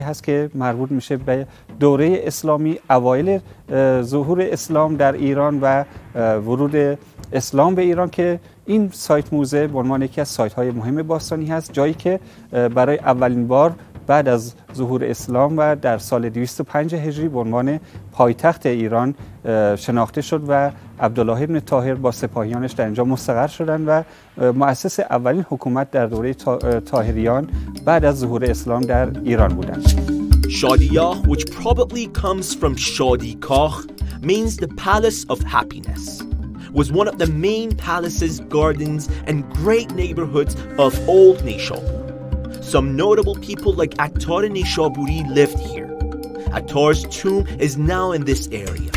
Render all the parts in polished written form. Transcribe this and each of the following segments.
هست که مربوط میشه به دوره اسلامی، اوایل ظهور اسلام در ایران و ورود اسلام به ایران، که این سایت موزه به عنوان یکی از سایت های مهم باستانی هست، جایی که برای اولین بار بعد از ظهور اسلام و در سال 205 هجری به عنوان پایتخت ایران شناخته شد و عبدالله ابن طاهر با سپاهیانش در اینجا مستقر شدند و مؤسس اولین حکومت در دوره طاهریان بعد از ظهور اسلام در ایران بودند. Shadiyah, which probably comes from Shadi Kakh, means the palace of happiness, was one of the main palaces, gardens, and great neighborhoods of old Nishabur. Some notable people like Attar Nishaburi lived here. Attar's tomb is now in this area.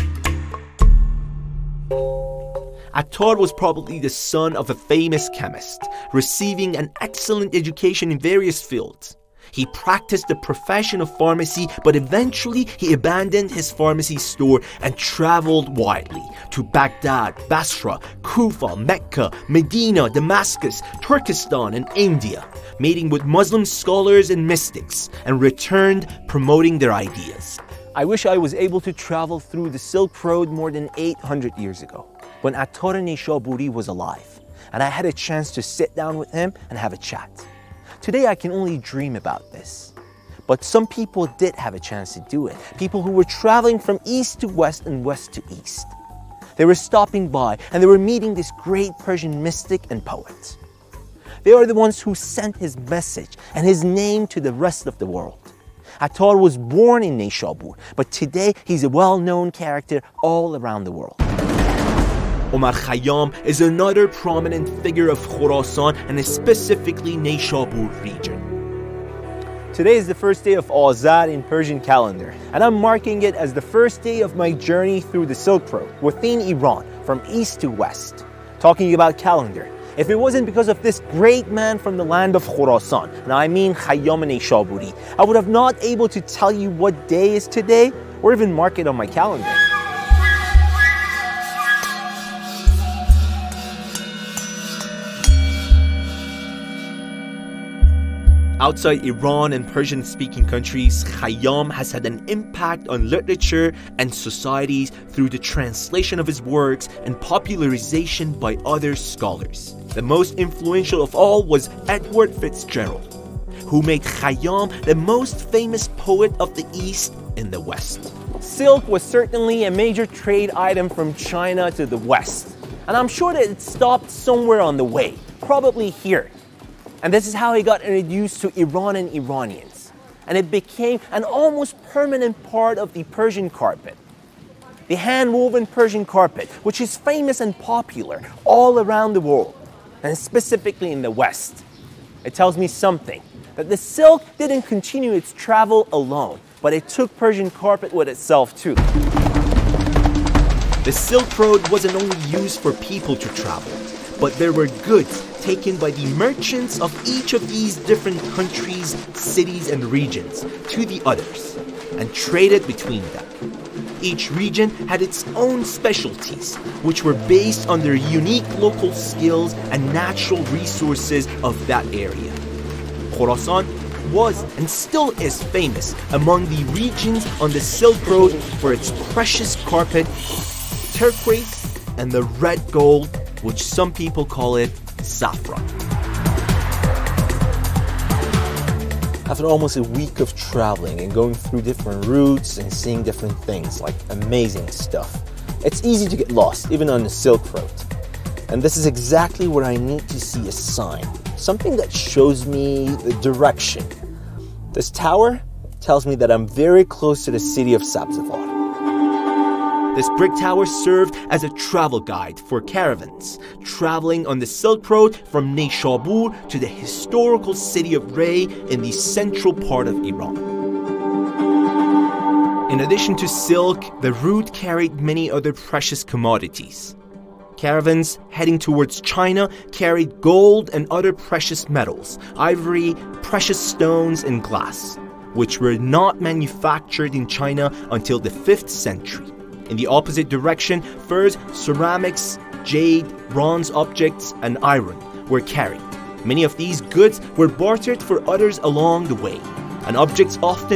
Attar was probably the son of a famous chemist, receiving an excellent education in various fields. He practiced the profession of pharmacy, but eventually he abandoned his pharmacy store and traveled widely to Baghdad, Basra, Kufa, Mecca, Medina, Damascus, Turkestan, and India, meeting with Muslim scholars and mystics, and returned promoting their ideas. I wish I was able to travel through the Silk Road more than 800 years ago, when Attar Nishaburi was alive, and I had a chance to sit down with him and have a chat. Today I can only dream about this. But some people did have a chance to do it. People who were traveling from east to west and west to east. They were stopping by and they were meeting this great Persian mystic and poet. They are the ones who sent his message and his name to the rest of the world. Attar was born in Nishabur, but today he's a well-known character all around the world. Omar Khayyam is another prominent figure of Khurasan and specifically Nishabur region. Today is the first day of Azad in Persian calendar, and I'm marking it as the first day of my journey through the Silk Road within Iran from east to west. Talking about calendar, if it wasn't because of this great man from the land of Khurasan, and I mean Khayyam Nishaburi, I would have not able to tell you what day is today or even mark it on my calendar. Outside Iran and Persian-speaking countries, Khayyam has had an impact on literature and societies through the translation of his works and popularization by other scholars. The most influential of all was Edward Fitzgerald, who made Khayyam the most famous poet of the East in the West. Silk was certainly a major trade item from China to the West, and I'm sure that it stopped somewhere on the way, probably here. And this is how it got introduced to Iran and Iranians. And it became an almost permanent part of the Persian carpet. The hand-woven Persian carpet, which is famous and popular all around the world, and specifically in the West. It tells me something, that the silk didn't continue its travel alone, but it took Persian carpet with itself too. The Silk Road wasn't only used for people to travel, but there were goods taken by the merchants of each of these different countries, cities, and regions to the others, and traded between them. Each region had its own specialties, which were based on their unique local skills and natural resources of that area. Khorasan was and still is famous among the regions on the Silk Road for its precious carpet, turquoise, and the red gold, which some people call it saffron. After almost a week of traveling and going through different routes and seeing different things, like amazing stuff, it's easy to get lost, even on the Silk Road. And this is exactly where I need to see a sign, something that shows me the direction. This tower tells me that I'm very close to the city of Sabzawar. This brick tower served as a travel guide for caravans traveling on the Silk Road from Nishabur to the historical city of Rey in the central part of Iran. In addition to silk, the route carried many other precious commodities. Caravans heading towards China carried gold and other precious metals, ivory, precious stones, and glass, which were not manufactured in China until the 5th century. In the opposite direction, furs, ceramics, jade, bronze objects, and iron were carried. Many of these goods were bartered for others along the way, and objects often